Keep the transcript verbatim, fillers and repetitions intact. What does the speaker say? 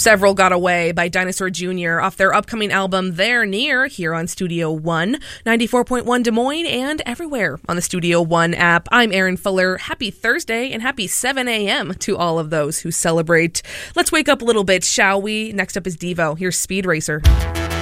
Several Got Away by Dinosaur Junior off their upcoming album They're Near here on Studio One, ninety-four point one Des Moines, and everywhere on the Studio One app. I'm Erin Fuller. Happy Thursday and happy seven a.m. to all of those who celebrate. Let's wake up a little bit, shall we? Next up is Devo. Here's Speed Racer.